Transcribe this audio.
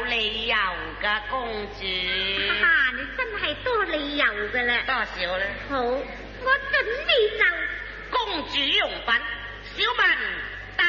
理由噶，公主。 你真係多理由噶啦。 多少咧？ 好，我准你就。 公主用品，小民